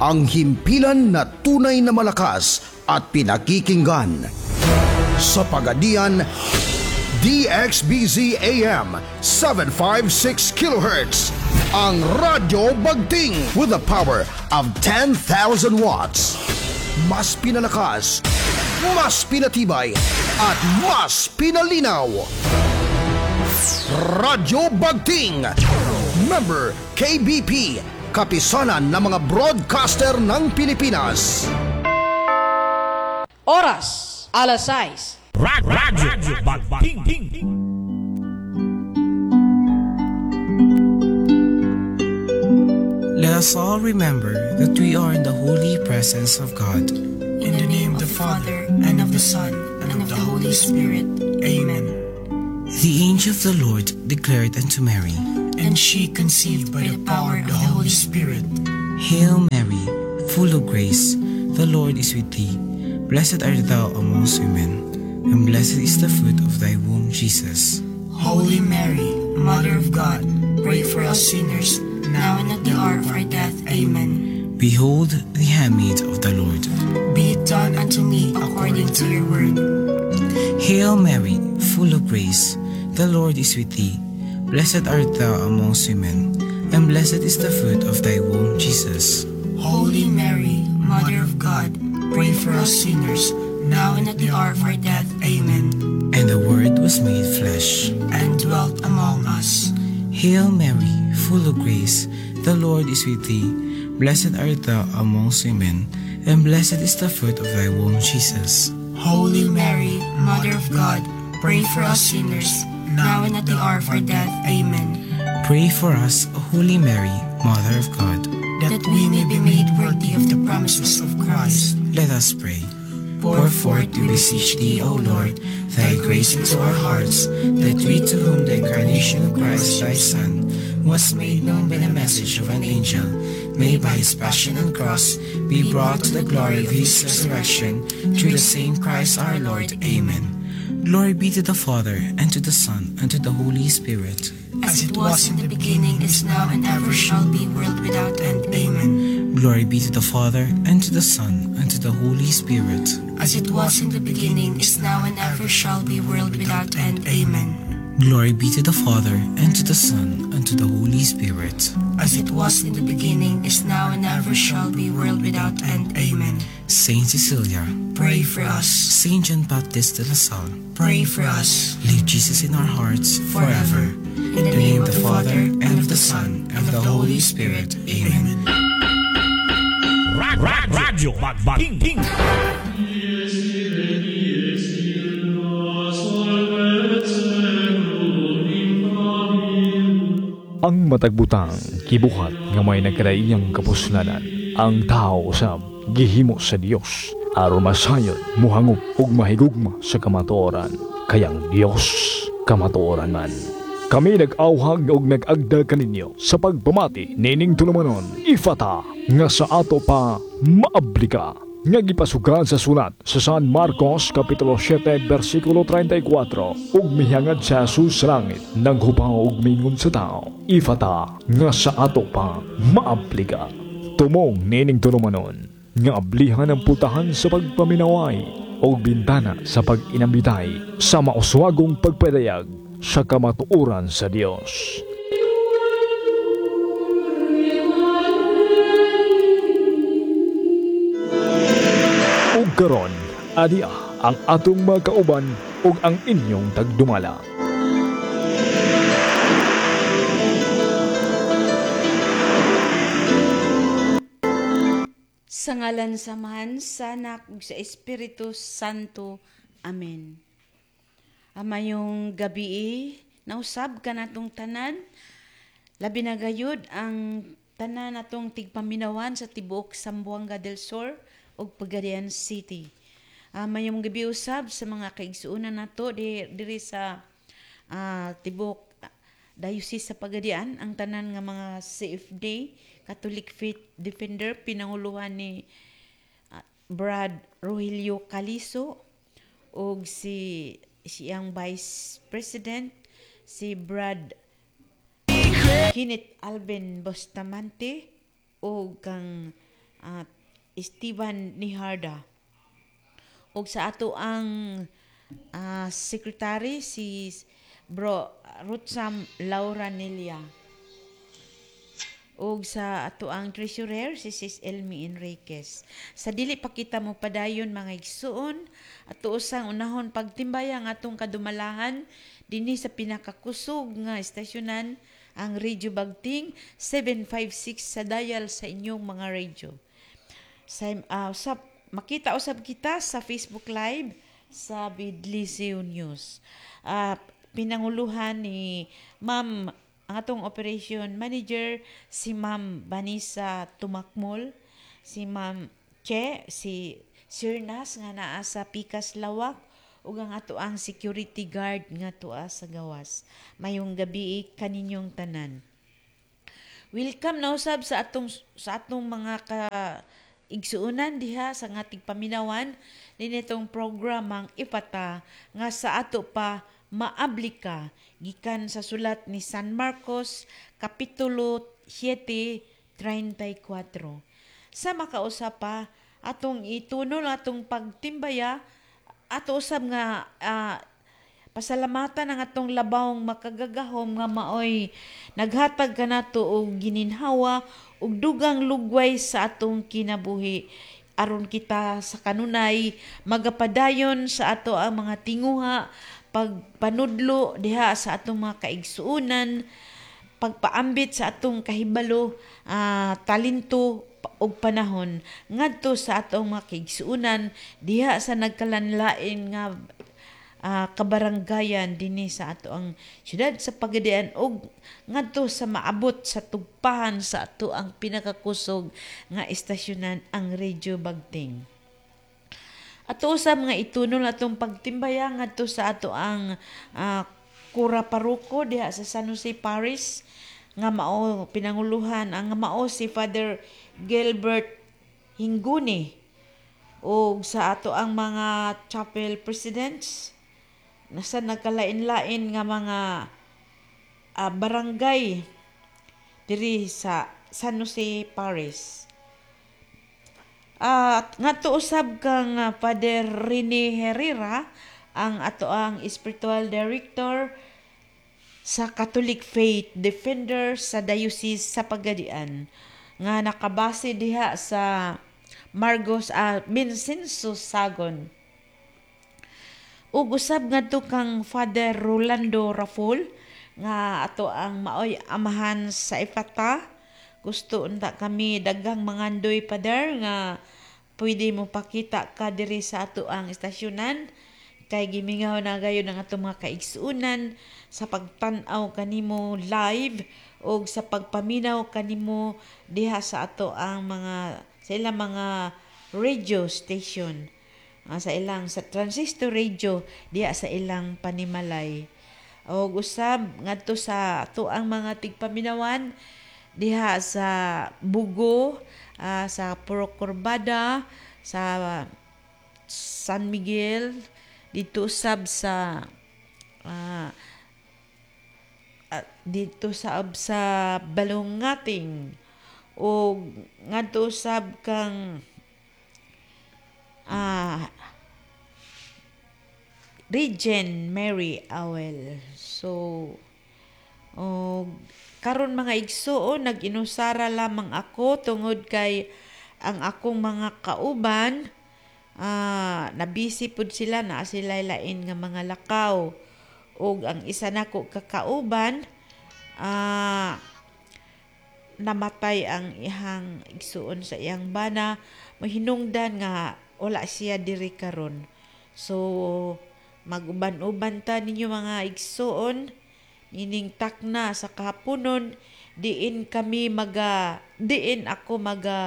ang himpilan na tunay na malakas at pinakikinggan. Sa Pagadian, DXBZ AM 756 kHz, ang Radyo Bagting with a power of 10,000 watts. Mas pinalakas, mas pinatibay, at mas pinalinaw. Radyo Bagting, member KBP, kapisanan ng mga broadcaster ng Pilipinas. Oras, alas 6. Radyo Bagting. Let us all remember that we are in the holy presence of God. In the name of the Father, and of the Son, and of the Holy Spirit. Amen. The angel of the Lord declared unto Mary, And she conceived by the power of the Holy Spirit. Hail Mary, full of grace, the Lord is with thee. Blessed art thou amongst women, and blessed is the fruit of thy womb, Jesus. Holy Mary, Mother of God, pray for us sinners, now and at the hour of our death. Amen. Behold the handmaid of the Lord. Be it done unto me according to your word. Hail Mary, full of grace, the Lord is with thee. Blessed art thou amongst women, and blessed is the fruit of thy womb, Jesus. Holy Mary, Mother of God, pray for us sinners, now and at the hour of our death. Amen. And the Word was made flesh, And dwelt among us. Hail Mary, full of grace, the Lord is with thee. Blessed art thou amongst women, and blessed is the fruit of thy womb, Jesus. Holy Mary, Mother of God, pray for us sinners, now and at the hour of our death. Amen. Pray for us, Holy Mary, Mother of God. That we may be made worthy of the promises of Christ. Let us pray. Pour forth, we beseech thee, O Lord, thy grace into our hearts, that we to whom the incarnation of Christ thy Son was made known by the message of an angel, may by his passion and cross be brought to the glory of his resurrection, through the same Christ our Lord. Amen. Glory be to the Father, and to the Son, and to the Holy Spirit. As it was in the beginning, is now, and ever shall be, world without end. Amen. Glory be to the Father, and to the Son, and to the Holy Spirit. As it was in the beginning, is now, and ever shall be, world without end. Amen. Glory be to the Father, and to the Son, and to the Holy Spirit. As it was in the beginning, is now, and ever shall be, world without end. Amen. Saint Cecilia, Pray for us. Saint John Baptist de la Salle, Pray for us. leave Jesus in our hearts Forever. In the name of the Father, and of the Son, and of the Holy Spirit. Amen. Radyo Bagting. Ang matagbutang kibuhat nga may nagkadaiyang kapuslanan, ang tao usab gihimo sa Dios aron masayod muhangop ug mahigugma sa kamatuoran, kayang Dios kamatuoran man. Kami nag-awhag ug nag-agda kaninyo sa pagpamati nining tulumanon ifata nga sa ato pa maablika nga gipasukan sa sulat sa San Marcos Kapitulo 7 versikulo 34 ug mihangad sa Jesus sa langit naghupaw ug mingon sa tao ifata nga sa ato pa maablika. Tumong nining tulumanon nga ablihan ang putahan sa pagpaminaway o bintana sa pag-inambitay sa mauswagong pagpadayag sa kamatuoran sa Dios. Ug karon, adia ang atong mga kauban ug ang inyong tagdumala. Sa ngalan sa Man, sa Anak, ug sa Espiritu Santo. Amen. Amayong gabi, nausab ka natong tanan, labi na gayud ang tanan natong tigpaminawan sa tibuok Zamboanga del Sur ug Pagadian City. Mayong gabi usab sa mga kaigsuonan nato diri sa tibuok Diocese sa Pagadian, ang tanan nga mga CFD, Catholic Faith Defender, pinanguluhan ni Brad Rogelio Calizo ug siyang Vice President si Brad Kenneth Alvin Bustamante ug kang Esteban Niharda. Ug sa ato ang secretary si Bro Rutsam Laura Nelia. Ug sa ato ang treasurer si Sis Elmi Enriquez. Sa dili pa kita mo padayon mga igsuon, ato usang unahon pagtimbaya ang atong kadumalahan dinhi sa pinakakusog nga estasyonan ang Radio Bagting 756 sa dial sa inyong mga radio. Makita usab kita sa Facebook Live sa Bidlisio News. Pinanguluhan ni Ma'am ang atong operation manager si Ma'am Vanessa Tumakmol, si Ma'am Che, si Sir Nas nga naa sa Pikas Lawak ug ang ato ang security guard nga tuwa sa gawas. Mayong gabi kaninyong tanan. Welcome na usab sa atong mga igsuunan diha sa ngating paminawan dinitong programang Ipata nga sa ato pa maablika gikan sa sulat ni San Marcos kapitulo 7:34. Sa makausap pa atong itunol atong pagtimbaya ato usab nga pasalamatan ang atong labawng makagagahom nga maoy naghatag kanato og gininhawa ug dugang lugway sa atong kinabuhi aron kita sa kanunay magapadayon sa ato ang mga tinguha pagpanudlo diha sa atong mga kaigsuunan, pagpaambit sa atong kahibalo, talento ug panahon ngadto sa atong mga kaigsuunan diha sa nagkalanlain nga kabaranggayan dinhi sa ato ang syudad sa Pagadian ug ngadto sa maabot sa tugpahan sa ato ang pinakakusog nga estasyonan ang Radio Bagting. Ato usab nga itunol atong pagtimbaya ngadto sa ato ang Kura Paruko diha sa San Jose Parish nga mao pinanguluhan ang mao si Father Gilbert Hinguni ug sa ato ang mga chapel presidents nasa nagkalain-lain nga mga barangay diri sa San Jose Parish. Ngadto usab kang Father Rene Herrera ang ato ang spiritual director sa Catholic Faith Defender sa Diocese sa Pagadian nga nakabase diha sa Margos Vincenzo Sagon. Ug usab ngadto kang Father Rolando Raful nga ato ang maoy amahan sa Ipata. Gusto unta kami daghang mangandoy Father nga pwede mo pakita ka diri sa ato ang estasyonan kay gimingaw na gayon ang ato mga kaigsuunan sa pagtan-aw kanimo live o sa pagpaminaw kanimo diha sa ato ang mga sa ilang mga radio station sa ilang sa transistor radio diha sa ilang panimalay o usab ngadto sa ato ang mga tigpaminawan diha sa Bugo, sa Puro Corbada, sa San Miguel, dito usab sa Balongating o ngadto usab kang Regent Mary Awel. So karon mga igsuon nag-inusara lamang ako tungod kay ang akong mga kauban nabisi pud sila na sila lain nga mga lakaw ug ang isa nako kakauban namatay ang ihang igsuon sa iyang bana mahinungdan nga wala siya diri karon. So maguban-uban ta ninyo mga igsuon ining takna sa kahaponon diin ako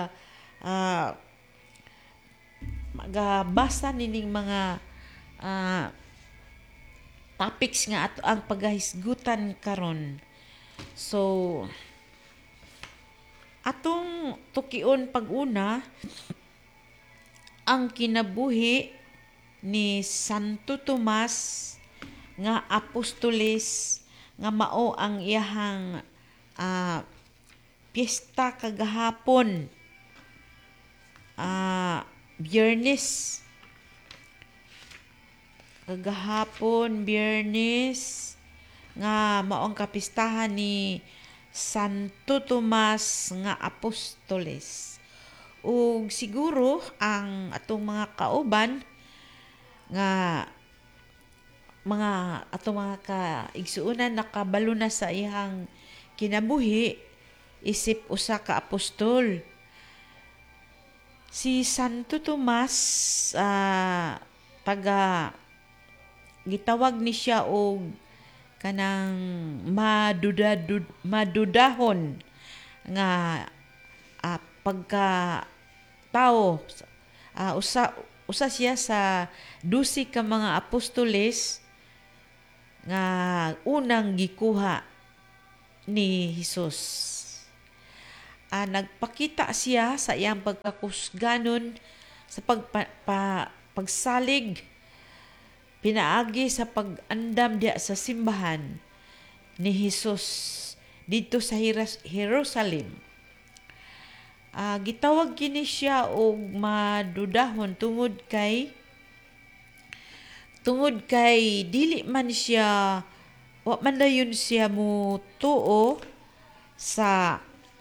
magabasa nining mga topics nga ato ang paghisgutan karon. So atong tukion pag-una ang kinabuhi ni Santo Tomas nga apostoles nga mao ang iyahang piyesta kagahapon Biyernes. Kagahapon, Biyernes, nga maong kapistahan ni Santo Tomas nga Apostoles. Ug siguro ang atong mga kauban nga atong mga kaigsuonan nakabalo na sa iyang kinabuhi isip usa ka apostol. Si Santo Tomas gitawag ni siya og kanang madudahon nga pagka tao. Usa siya sa 12 ka mga apostoles nga unang gikuha ni Hesus. Nagpakita siya sa iyang pagkakusganon sa pagsalig, pinaagi sa pag-andam diya sa simbahan ni Hesus dito sa Jerusalem. Gitawag kini siya og madudahon tungod kay dili man siya wa man dayon siya mo tuo sa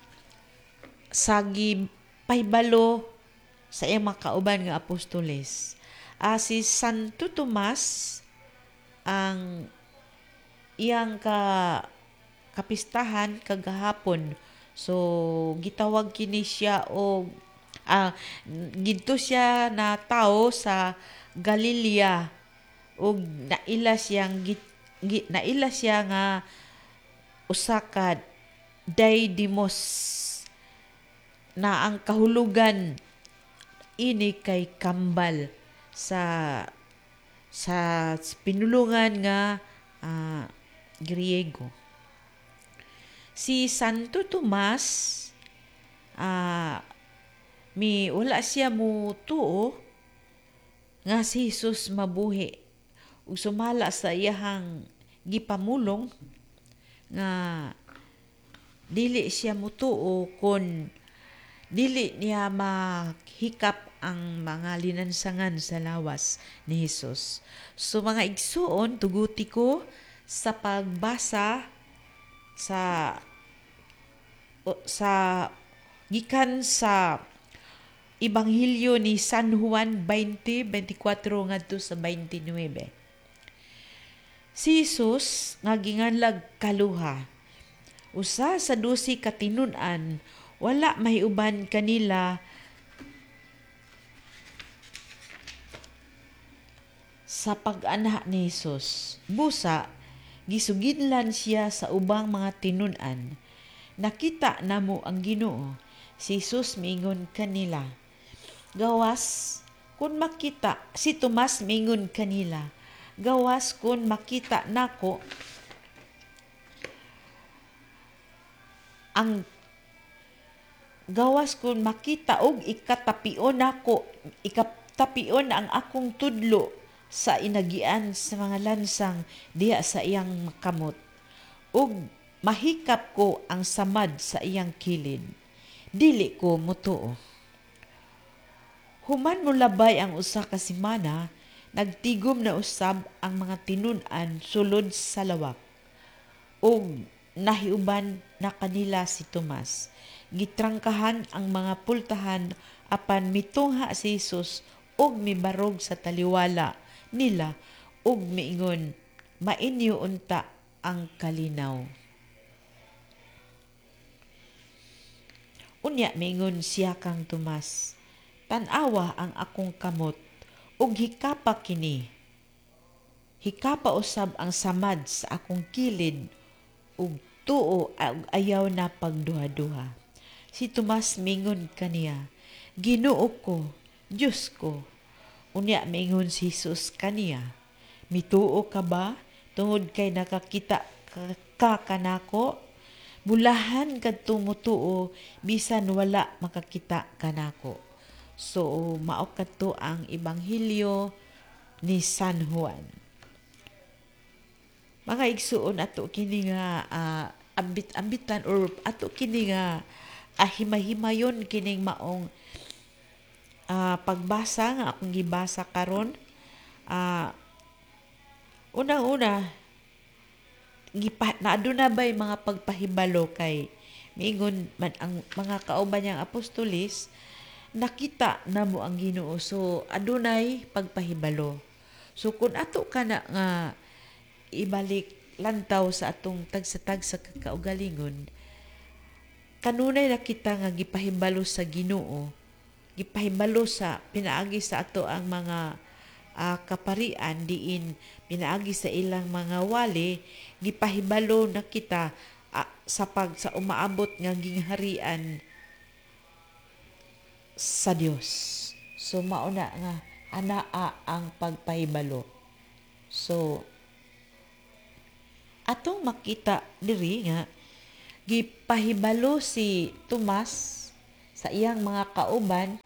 paybalo sa iyang mga kauban nga apostoles. Si Santo Tomas ang iyang kapistahan kagahapon. So gitawag kini siya og gidto siya na tawo sa Galilea ug naila siya nga usa ka Didymos na ang kahulugan ini kay kambal sa pinulungan nga Griego. Si Santo Tomas wala siya mo tuo nga si Hesus mabuhi ug sumala sa iyahang gipamulong nga dili siya mutuo kun dili niya mahikap ang mga linansangan sa lawas ni Hesus. So mga igsuon, tuguti ko sa pagbasa sa gikan sa Ebanghelyo ni San Juan 20:24 ngadto sa 29. Si Hesus nga ginganlag kaluha. Usa sa 12 ka tinun-an, wala mahiuban kanila sa pag-ana ni Hesus. Busa, gisugidlan siya sa ubang mga tinun-an. Nakita namo ang Ginoo. Si Hesus miingon kanila. Gawas kun makita, si Tomas miingon kanila. Gawas kun makita nako ang gawas kun makita og ikatapion ang akong tudlo sa inagian sa mga lansang diha sa iyang kamot ug mahikap ko ang samad sa iyang kilid, dili ko mutuo. Human mo labay ang usa ka semana, nagtigom na usab ang mga tinun-an sulod sa lawak ug nahiuban na kanila si Tomas. Gitrangkahan ang mga pultahan apan mitungha si Hesus ug mibarog sa taliwala nila ug miingon, mainyo unta ang kalinaw. Unya miingon siya kang Tomas, tan-awa ang akong kamot ug hikapa kini. Hikapa usab ang samad sa akong kilid ug tuo ug ayaw na pagduha-duha. Si Tomas mingon kaniya, Ginoo ko, Diyos ko. Unya mingon si Hesus kaniya, mituo ka ba tungod kay nakakita ka kanako? Bulahan kadtong mutuo bisan wala makakita kanako. So mao kadto ang Ebanghelyo ni San Juan. Mga igsuon ato kini nga ambit-ambitan or ato kini nga himay-himayon kining maong pagbasa nga akong gibasa karon, unang-una naaduna ba'y mga pagpahibalo kay miingon man ang mga kauban niyang apostolis, nakita na mo ang Ginoo, so adunay pagpahibalo. So kung ato ka na nga ibalik lantaw sa atong tagsa kakaugalingon, kanunay nakita nga gipahibalo sa Ginoo, gipahibalo sa pinaagi sa ato ang mga kaparian diin pinaagi sa ilang mga wali, gipahibalo na kita sa umaabot nga gingharian sa Dios. So mauna nga anaa ang pagpahibalo. So atong makita diri nga gipahibalo si Tomas sa iyang mga kauban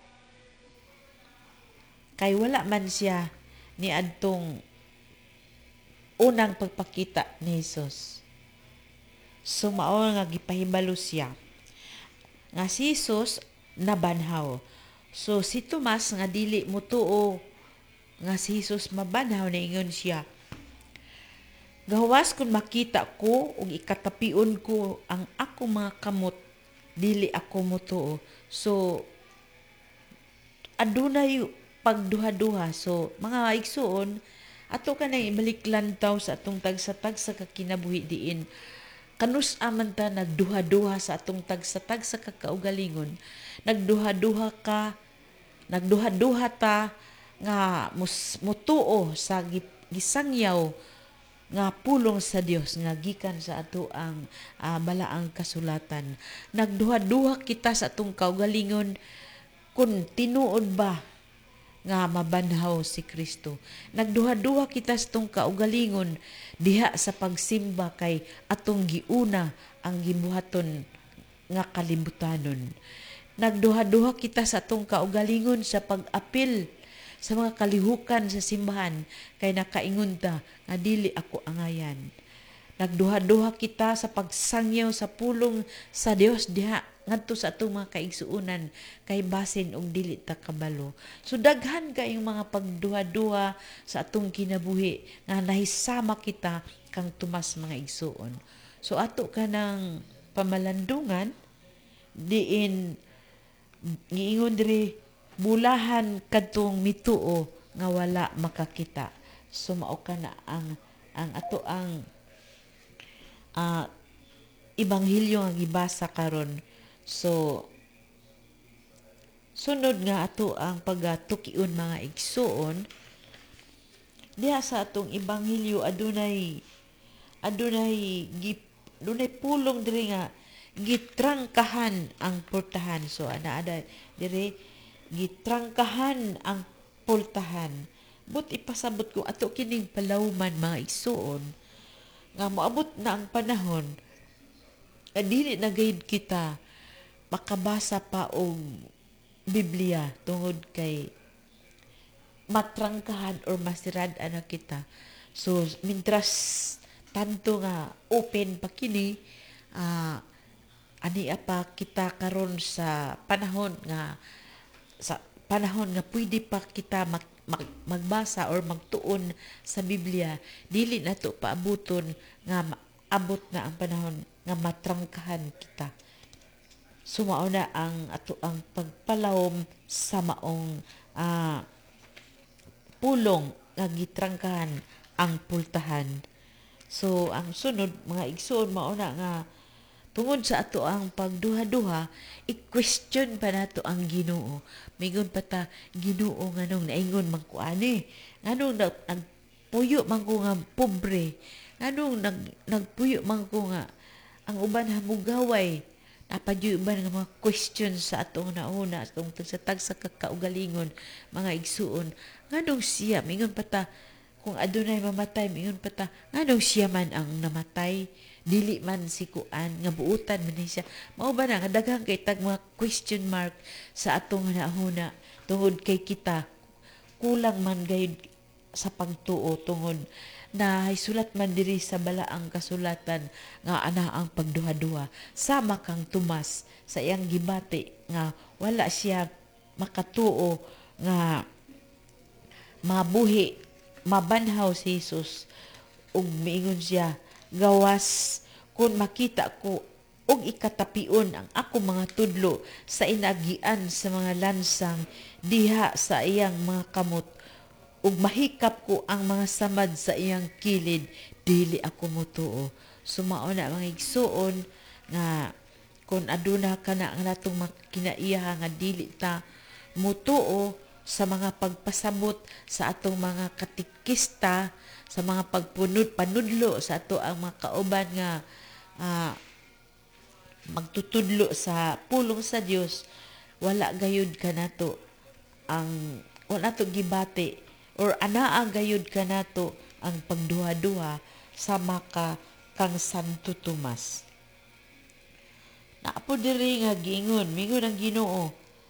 kay wala man siya ni adtong unang pagpakita ni Jesus. So mao nga gipahibalo siya nga si Jesus nabanhaw. So si Tomas nga dili motuo nga si Jesus mabanhaw, naingon siya, gawas kung makita ko ug ikatapion ko ang ako mga kamot, dili ako motuo. So adunay pagduha-duha. So mga igsuon, ato ka nang ibalik lantaw sa atong tagsa-tagsa kakinabuhi diin. Kanus aman ta nagduha-duha sa atong tagsa-tagsa kakaugalingon. Nagduha-duha ta nga mutuo sa gisangyaw nga pulong sa Dios nga gikan sa ato ang balaang kasulatan. Nagduha-duha kita sa atong kaugalingon kung tinuod ba nga mabanhaw si Kristo. Nagduha-duha kita sa atong kaugalingon diha sa pagsimba kay atong giuna ang gibuhaton nga kalibutanon. Nagduha-duha kita sa atong kaugalingon sa pag-apil sa mga kalihukan sa simbahan kay nakaingon ta nga dili ako angayan. Nagduha-duha kita sa pagsangyaw sa pulong sa Dios diha ngadto sa atong mga kaigsuonan kay basin og dili ta kabalo. So daghan kayong mga pagduha-duha sa atong kinabuhi nga nahisama kita kang Tomas mga igsuon. So ato ka ng pamalandungan diin giingon diri bulahan kadtong mituo nga wala makakita. So mao ka na ang ato ang ebanghelyo nga gibasa karon. So sunod nga ato ang pagatukion mga igsuon diha sa atong ebanghelyo adunay pulong diri nga gitrangkahan ang portahan. So ana diri gitrangkahan ang pultahan. But ipasabot ko ato kining palawman mga igsuon nga moabot na ang panahon dili na gayud kita makabasa pa og Biblia tungod kay matrangkahan or masirad-an na kita. So mintras tanto nga open pa kini ania pa kita karon sa panahon nga pwede pa kita magbasa or magtuon sa Biblia, dili na to paabuton nga abot na ang panahon nga matrangkahan kita. Sumao na ang ato ang pagpalawom sa maong pulong nga gitrangkahan ang pultahan. So ang sunod mga igsoon mao na nga tungod sa ato ang pagduha-duha, i-question pa nato ang Ginoo. Migon pa ta, Ginoo nganong naingon man ko ani, nganong nagpuyo man ko nga pobre, nganong nagpuyo man ko nga ang uban hamugaway. Napadyo uban nga mga questions sa atong nauna, atong tagsa kakaugalingon, mga igsuon. Nganong siya, migon pa ta, kung adunay mamatay, migon pa ta, nganong siya man ang namatay, dili man si kuan nga buutan man siya. Mao ba na nga daghang kay tag mga question mark sa atong nauna tungod kay kita kulang man gayud sa pagtuo tungod na sulat man diri sa balaang kasulatan nga ana ang pagduha-duha sama kang Tomas sa iyang gibati nga wala siya makatuo nga mabuhi, mabanhaw si Jesus ug miingon siya, gawas kung makita ko og ikatapion ang ako mga tudlo sa inagian sa mga lansang diha sa iyang mga kamot ug mahikap ko ang mga samad sa iyang kilid, dili ako motuo. Sumao na mga igsuon nga kung aduna ka na ang natong kinaiya nga dili ta mutuo sa mga pagpasabot sa atong mga katikista, sa mga panudlo sa ato ang mga kauban nga magtutudlo sa pulong sa Dios, wala gayud ka nato ang wala to gibati or anaa gayud ka nato ang pagduha-duha sa maka kang Santo Tomas. Naapo diri nga gingon, mingon ang Ginoo,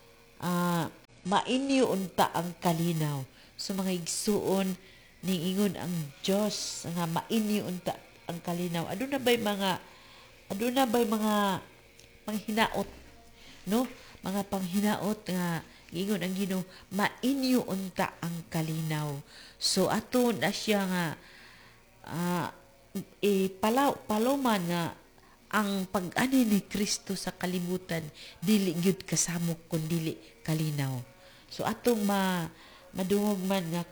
mainyo unta ang kalinaw. So mga igsuon ning ingon ang Dios nga mainyo unta ang kalinaw. Aduna bay mga panghinaot, no? Mga panghinaot nga ingon ang Ginoo, mainyo unta ang kalinaw. So ato na siya nga paloman nga ang pag-ani ni Kristo sa kalibutan dili gyud kasamok kun dili kalinaw. So atong madungog man nga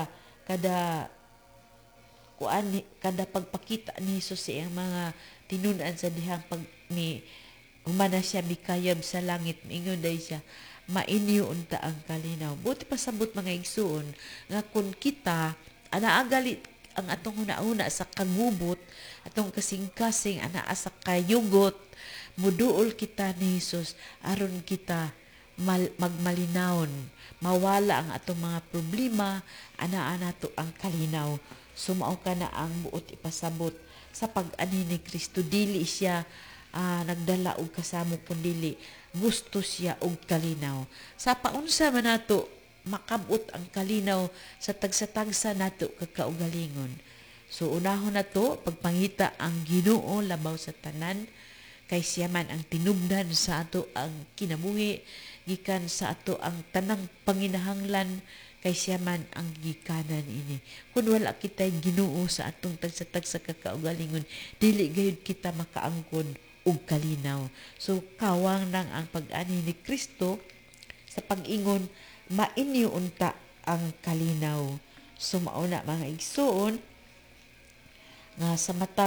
kada pagpakita ni Jesus sa iyang mga tinun-an sa dihang pag ni humana siya mikayab sa langit, mingon day siya, mainyo unta ang kalinaw. Buti pasabot mga igsuon nga kun kita anaagali ang atong una-una sa kagubot, atong kasing-kasing anaa sa kayugot, muduol kita ni Jesus aron kita magmalinawon, mawala ang atong mga problema, anaa nato ang kalinaw. Sumao ka na ang buot ipasabot sa pag-ani ni Kristo, dili siya nagdala og kasamo kundi gusto siya og kalinaw. Sa paunsa man nato makabot ang kalinaw sa tagsa-tagsa nato kakaugalingon. So unahon nato pagpangita ang Ginoo labaw sa tanan, kay siya man ang tinubdan sa ato ang kinabuhi, gikan sa ato ang tanang panginahanglan, kay siya man ang gikanan ini. Kung wala kita'y Ginoo sa atong tagsa-tagsa kakaugalingon, dili gayud kita makaangkon og kalinaw. So kawang nang ang pag-ani ni Kristo sa pag-ingon, mainyo unta ang kalinaw. So mauna mga igsuon nga sa matag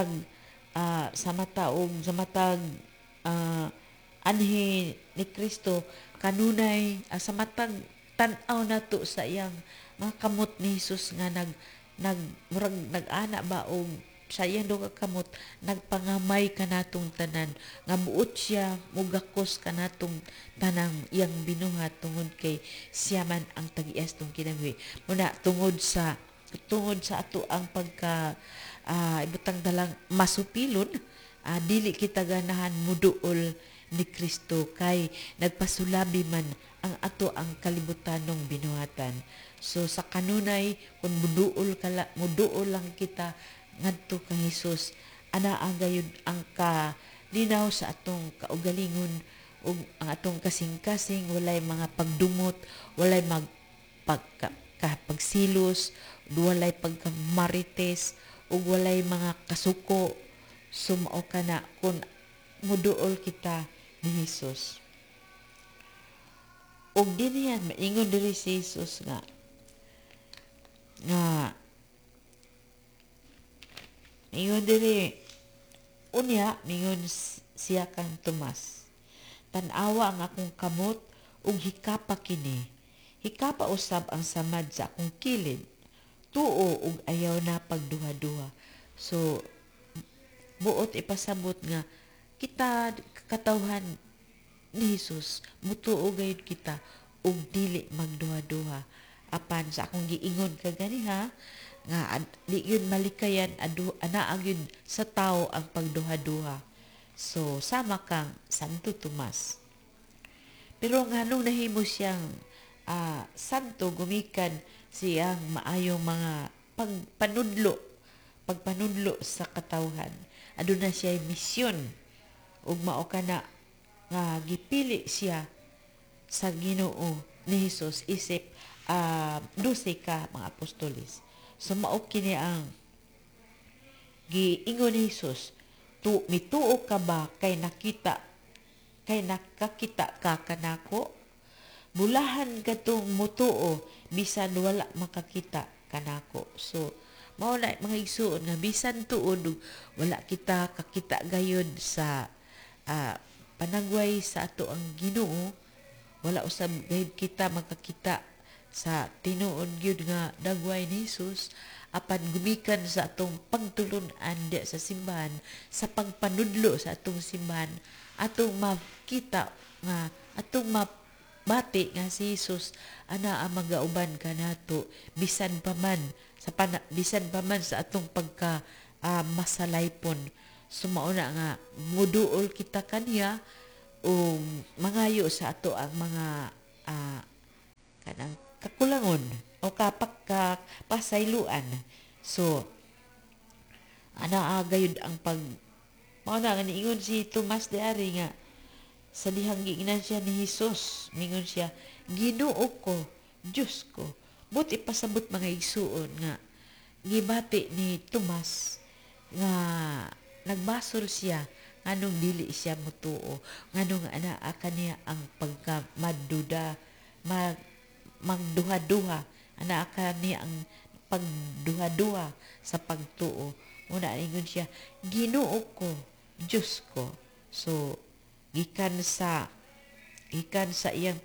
anhi ni Kristo kanunay sa matag tan-aw nato sa iyang mga kamot ni Jesus nga nag-ana ba og sa iyang duha ka kamot nagpangamay kanatong tanan nga buot siya mugakos kanatong tanang iyang binuhat tungod kay siya man ang tagias tong kinabuhi. Muna tungod sa ato ang pagka ibutang dalang masupilon, dili kita ganahan muduol ni Kristo kay nagpasulabi man ang ato ang kalibutanong binuhatan. So sa kanunay kung muduol lang kita ngadto kang Hesus, anaa gayud ang kalinaw sa atong kaugalingon ug ang atong kasing-kasing, walay mga pagdumot, walay pagsilos, walay pagkamarites ug walay mga kasuko. Sumao ka na kung muduol kita ni Hesus. Og din yan maingon diri si Hesus nga mingon diri unya, mingon siya kang Tomas, tan-awa ang akong kamot ug hikapa kini, hikapa usab ang samad sa akong kilid, tuo ug ayaw na pagduha-duha. So buot ipasabot nga kita katawhan ni Jesus, mutuo gayud kita ug dili magduha-duha. Apan sa akong giingon kaganiha nga di yun malikayan anaa gyud sa tao ang pagduha-duha. So sama kang Santo Tomas. Pero nganong nahimo siyang santo, gumikan siyang maayong mga pagpanudlo sa katawhan. Aduna siya misyon ug mao kana nga gipili siya sa Ginoo ni Hesus isip 12 ka mga apostoles. So mao kini ang giingon ni Hesus, mituo ka ba kay nakakita ka kanako? Bulahan ka tong mutuo bisan wala makakita kanako. So mao na mga igsuon nga bisan tuod wala kita kakita gayud sa panagway sa ato ang Ginoo, wala usab gayud kita makakita sa tinuod gyud nga dagway ni Hesus apan gumikan sa atong pagtulun-an di sa simbahan, sa pagpanudlo sa atong simbahan, atong makita nga atong mabati nga si Hesus ana ang magauban kanato bisan pa man sa atong pagka masalaypon. Sumauna nga muduol kita kaniya o mangayo sa ato ang mga kanang kakulangon o pasayloan. So ana gayud ang mao na nga niingon si Tomas de Ari nga sa dihang giingnan siya ni Hesus, mingon siya, Ginoo ko, Diyos ko. Buti pasabot mga igsuon nga gibati ni Tomas nga nagbasol siya nganong dili siya mutuo, nganong anaa kaniya ang magduha-duha, anaa kaniya ang pagduha-duha sa pagtuo. Una ingon siya, Ginoo ko, Diyos ko. So gikan sa iyang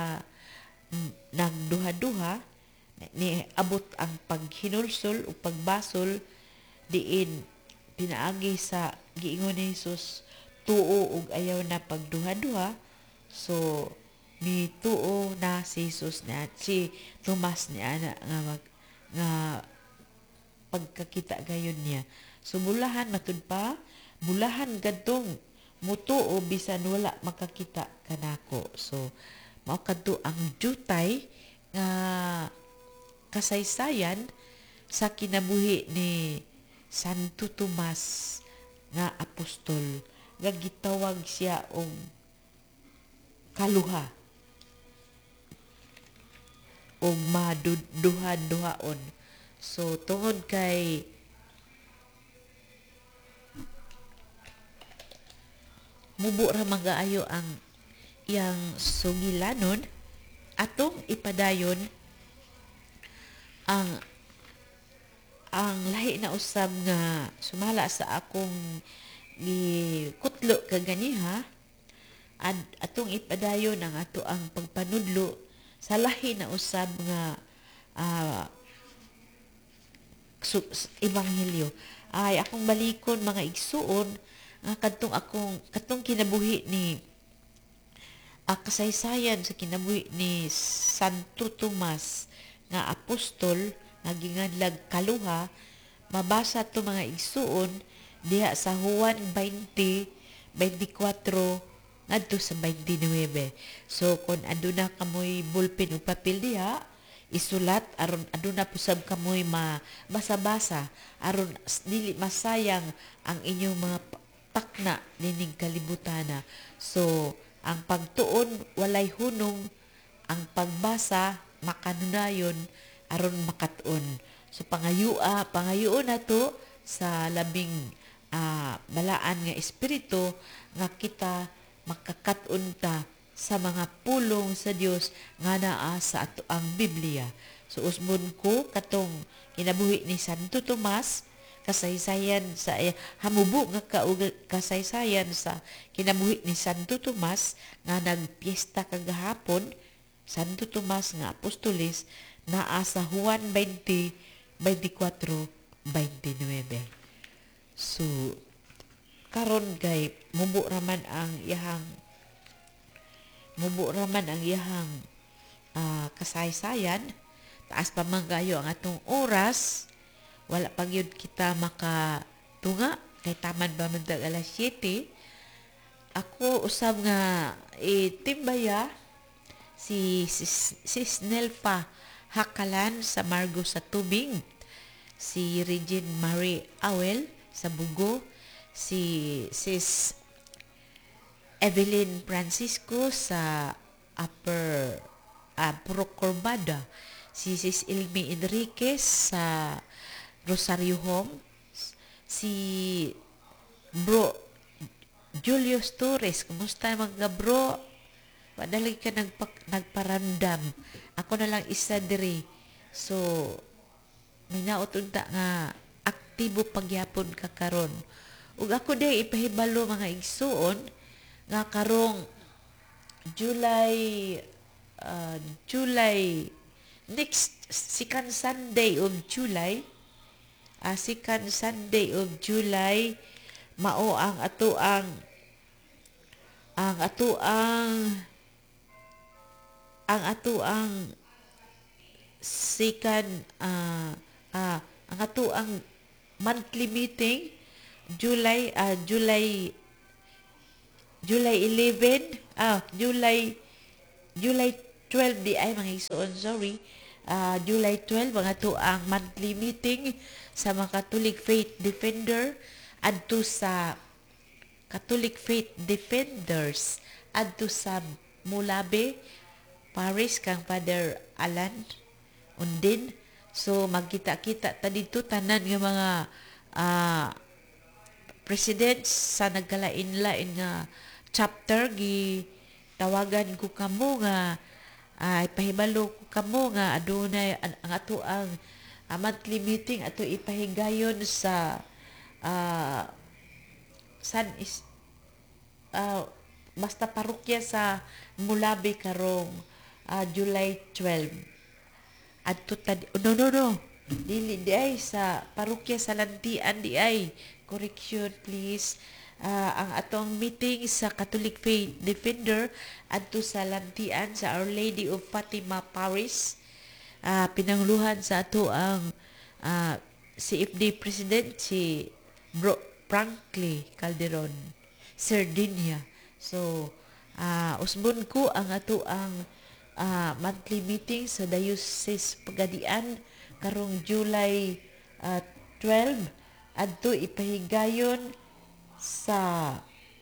nagduha-duha ni abot ang paghinulsol o pagbasol diin pinaagi sa giingon ni Hesus tuo ug ayaw na pagduha-duha. So ni tuo na si Hesus na si Tomas niya nga pagkakita gayon niya. So bulahan kadtong mutuo bisan wala makakita kanako. So mao kadto ang jutay nga kasaysayan sa kinabuhi ni Santo Tomas nga apostol nga gitawag siya og kaluha og maduha-duhaon. So tungod kay mubo ra magaayo ang iyang sugilanon, atong ipadayon ang lahi na usab nga sumala sa akong gikutlo kaganiha, atong ipadayon ang ato ang pagpanudlo sa lahi na usab nga ebanghelyo. Ay akong balikon mga igsuon nga katong kinabuhi ni kasaysayan sa kinabuhi ni Santo Tomas nga apostol nga gingadlag kaluha, mabasa to mga igsuon diha sa Juan 20:24 ngadto sa 29. So kung aduna kamoy bulpin o papel diha, isulat aron aduna pusab kamoy mabasa-basa aron dili masayang ang inyong mga takna nining kalibutana. So ang pagtuon walay hunong, ang pagbasa makanunayon aron makatuon. So pangayuon nato sa labing balaan nga espiritu nga kita makakatun ta sa mga pulong sa Dios nga naa sa ato ang Biblia. So usbon ko katong kinabuhi ni Santo Tomas, kasaysayan sa hamubo nga kasaysayan sa kinabuhi ni Santo Tomas nga nagpiesta kagahapon. Santo Tomas nga apostoles naa sa Juan 20:24-29. So karon kay mubo raman ang iyahang kasaysayan, taas pa man kayo ang atong oras, wala pa gyud kita makatunga kay taman ba man dag alas 7. Ako usab nga timbaya si Snelpa Hakalan sa Margo sa Tubig, si Regine Marie Awel sa Bugo, si Sis Evelyn Francisco sa Upper Procormada, si Sis Ilmi Enriquez sa Rosario Home, si Bro Julius Torres, kumusta mga bro? Padali ka nagparandam. Ako na lang isa diri. So, minaot unta nga aktibo pagyapon ka karon. Ug ako day ipahibalo mga igsuon nga karong July next second Sunday of July, second Sunday of July mao ang atoang second ang atoang monthly meeting July 11 July 12 di ay mga igsoon, sorry. July 12 ang atoang monthly meeting sa mga Catholic Faith Defender adto sa Catholic Faith Defenders adto sa Mulabe Paris kang Father Alan Undin. So magkita-kita ta dito tanan nga mga presidents sa nagkalain-lain nga chapter gi tawagan ko kamo nga ipahibalo ko kamo nga adunay ang ato ang monthly meeting ato ipahigayon sa basta parokya sa Mulabe karong July 12 adto no dili di ay sa parokya sa Lantian di ay correction please. Ang atong meeting sa Catholic Faith Defender adto sa Lantian sa Our Lady of Fatima Paris, pinangluhan sa ato ang CFD President si Bro Franklin Calderon Sardinia. So usbon ko ang ato ang monthly meeting sa Diocese Pagadian karong July 12 adto ipahigayon sa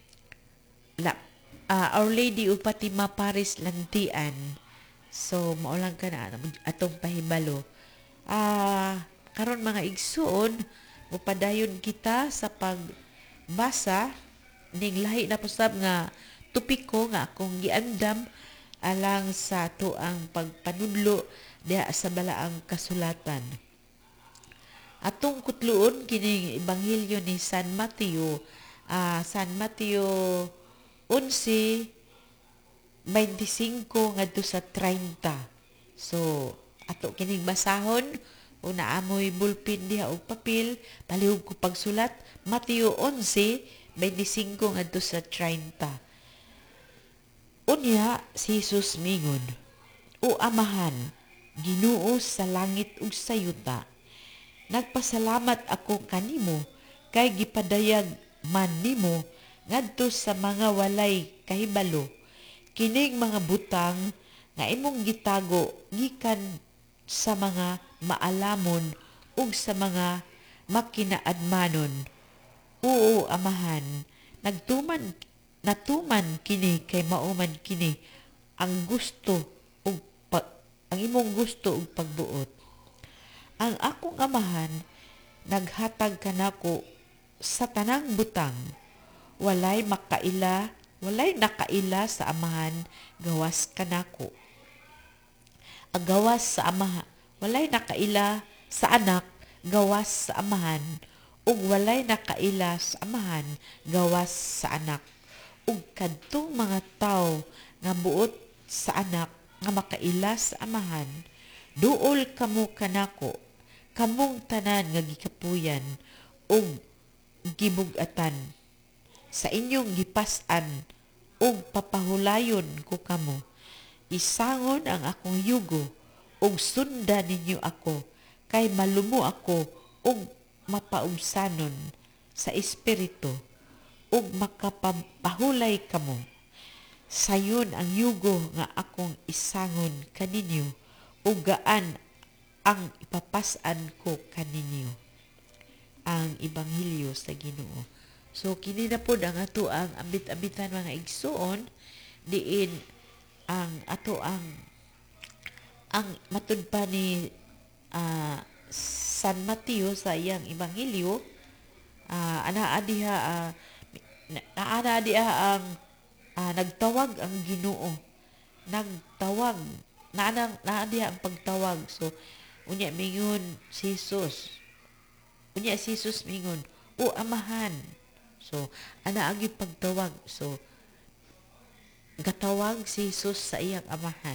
Our Lady of Fatima Paris Lantian. So mao lang ka na atong pahibalo. Karon mga igsuon, upadayon kita sa pagbasa ning lahi na pusab nga topiko nga akong giandam alang sa tuang pagpanudlo diha sa balaang kasulatan. Atong kutluon kining ebanghelyo ni San Mateo 11:25 ngadto sa 30. So ato kining basahon o naamoy bulpin diha og papel, palihog ko pagsulat. Mateo 11:25 ngadto sa 30. Unya si Jesus mingon, "O Amahan, Ginoo sa langit ug sa yuta, nagpasalamat ako kanimo kay gipadayag man nimo ngadto sa mga walay kahibalo kining mga butang nga imong gitago gikan sa mga maalamon ug sa mga makinaadmanon. Oo, Amahan, natuman kini kay mauman kini ang ang imong gusto ug pagbuot. Ang akong Amahan naghatag kanako sa tanang butang. Walay nakaila sa Amahan gawas kanako. Ang gawas sa Amahan, walay nakaila sa anak gawas sa Amahan, ug walay nakaila sa Amahan gawas sa anak. Ug kadtong mga tawo nga buot sa anak nga makaila sa Amahan, duol kamo kanako, kamong tanan nga gikapuyan ug gibug-atan. Sa inyong gipas-an ug papahulayon ko kamo. Isangon ang akong yugo ug sundan ninyo ako, kay malumo ako ug mapaubsanon sa espiritu ug makapahulay kamo. Sayon ang yugo nga akong isangon kaninyo ug gaan ang ipapas-an ko kaninyo." Ang Ebanghelyo sa Ginoo. So kini na pod ang ato ang ambit-ambitan mga igsoon diin ang ato ang ang matud pa ni San Mateo sa iyang ebanghelyo, ana diha ang nagtawag ang Ginoo. Nagtawag naa diha ang pagtawag. So unya mingon si Jesus. Unya si Jesus mingon, "O Amahan." So ana agi pagtawag. So gatawag si Jesus sa iyang amahan.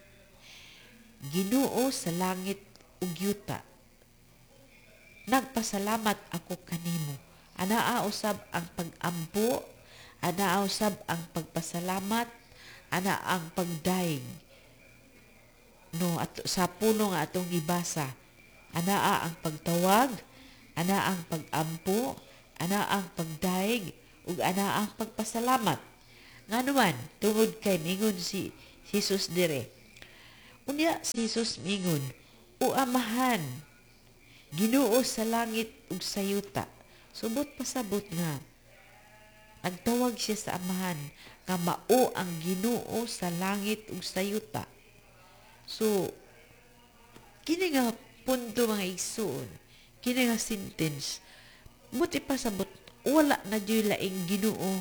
"Ginoo sa langit ug yuta, nagpasalamat ako kanimo." Anaa usab ang pag-ampo, anaa usab ang pagpasalamat, ana ang pagdaig. No, at sa puno nga atong gibasa, anaa ang pagtawag, ana ang pag-ampo, ana ang pagdaig, ug ana ang pagpasalamat. Nganuman tungod kay mingon si Jesus dire. Unya si Jesus mingon, "O Amahan, Ginoo sa langit ug sa yuta." Subot pasabot nga nagtawag siya sa Amahan nga mao ang Ginoo sa langit ug sa yuta. So kini nga punto mga igsoon, kini nga sentence, buti pasabot wala na dyoy laing Ginoo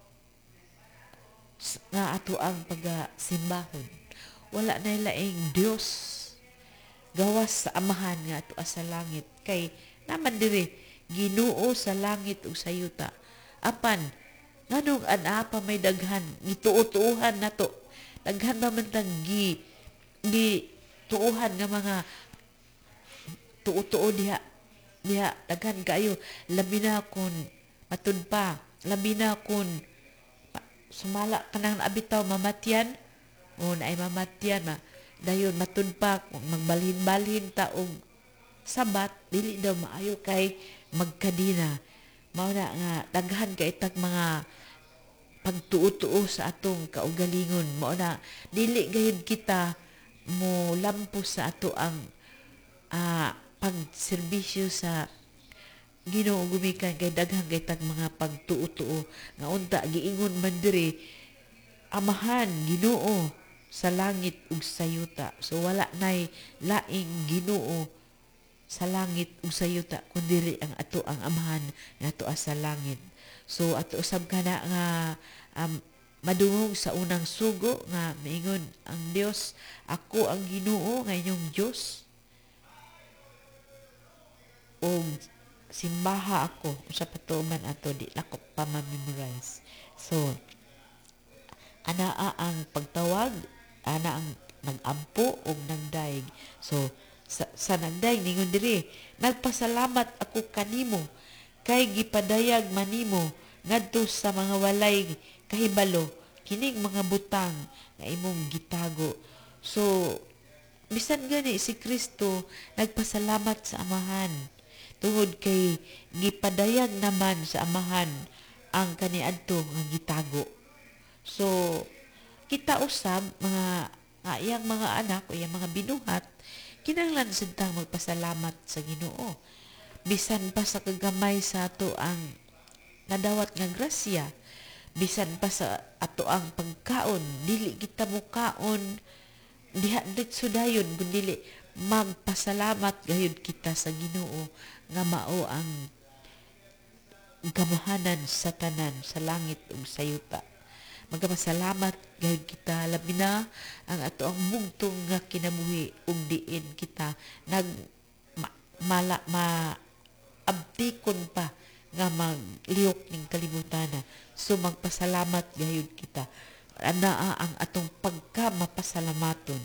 nga ato ang pagasimbahon. Wala na laing Dios gawas sa Amahan nga ato sa langit. Kay naman diri Ginoo sa langit ug sa yuta. Apan nganong ana pa may daghan gituo-tuuhan nato. Daghan ba man tang gi tuuhan nga mga tuo-tuo diha daghan kayo, labi na kun matud pa, labi na kun sumala kanang abitaw mamatyan, o naay mamatyan dayon matud pa kung magbalhin-balhin ta og sabat, dili daw maayo kay magkadina. Mao na nga daghan kay tag mga pagtuo-tuo sa atong kaugalingon. Mao na dili gayud kita mo lampo sa ato ang pagserbisyo sa Ginoo gumikan kay daghan kay tag mga pagtuo-tuo nga unta giingon man diri, Amahan Ginoo sa langit ug sa yuta. So wala nay laing Ginoo sa langit ug sa yuta kundi ang ato ang Amahan nga ato sa langit. So ato usab kana nga madungog sa unang sugo nga miingon ang Dios, "Ako ang Ginoo nga inyong Dios." O simbaha ako sa patuman ato di lakop pa ma-memorize. So anaa ang pagtawag, ana ang nag-ampo o nagdaig. So sa nagdaig ningon diri, "Nagpasalamat ako kanimo kay gipadayag manimo ngadto sa mga walay kahibalo kining mga butang nga imong gitago." So bisan gani si Kristo nagpasalamat sa Amahan tungod kay gipadayag naman sa Amahan ang kaniadto nga gitago. So kita usab mga iyang mga anak o iyang mga binuhat, kinahanglan sidtang magpasalamat sa Ginoo. Bisan pa sa kagamay sa ato ang nadawat nga grasya, bisan pa sa ato ang pagkaon, dili kita mukaon diha ditso dayon kundi magpasalamat gayud kita sa Ginoo nga mao ang gamahanan sa tanan sa langit ug sa yuta. Magpasalamat gayud kita labi na ang ato ang bugtong nga kinabuhi ug diin kita abtikon pa nga maglihok ning kalibutan. So magpasalamat gayud kita. Anaa ang atong pagka-mapasalamaton.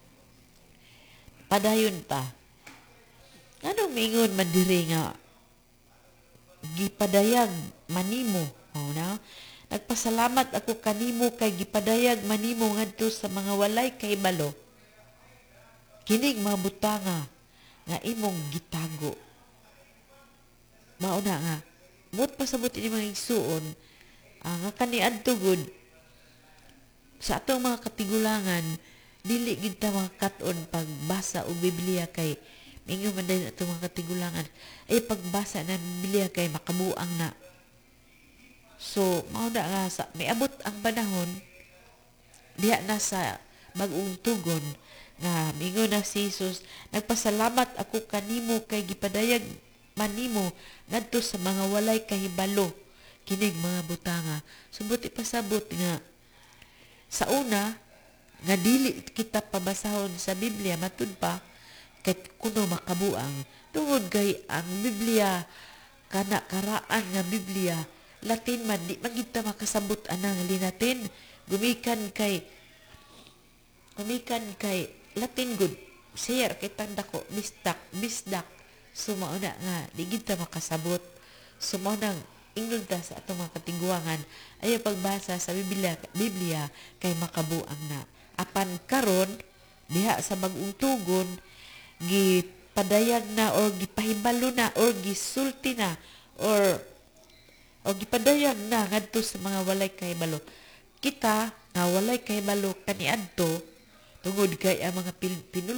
Padayon pa. Anong mingon man diri nga gipadayag manimo? Na? Nagpasalamat ako kanimo kay gipadayag manimo ngadto sa mga walay kahibalo. Kining mga butanga nga imong gitago. Mao na nga. Mut pasabot ini mga igsuon nga kaniadto gud sa atong mga katigulangan, dili gid ta makakat-on pagbasa og Biblia kay mingon man din atong mga katigulangan ay pagbasa ng Biblia kay makabuang na. So mao na nga sa miabot ang panahon diha na sa bag-ong tugon nga mingon na si Jesus, nagpasalamat ako kanimo kay gipadayag manimo ngadto sa mga walay kahibalo kining mga butanga. Subuti pasabot nga sa una nga dili kita pabasahon sa Biblia matud pa kay kuno makabuang tungod kay ang Biblia kana karaan nga Biblia Latin man di man kita makasabot anang linatin gumikan kay Latin good share kay tanda ko bisdak sumauna nga di kita makasabot sumaunang ingnon ta sa atong mga katingguangan ayo pagbasa sa Biblia kay makabuang na apan karon diha sa bag-ong tugon gipadayag na or gipahibalo na or gisulti na or gipadayag na ngadto sa mga walay kahibalo kita nga walay kahibalo kaniadto tungod kay ang mga